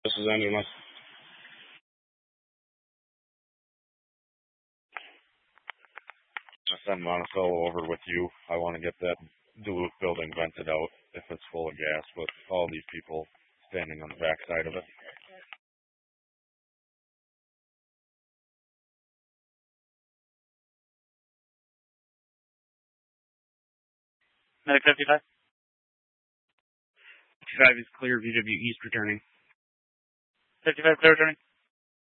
This is Angela. Just send Monticello over with you. I want to get that Duluth building vented out if it's full of gas with all these people standing on the backside of it. Medic 55. 55 is clear, VW East returning. 55 clear returning.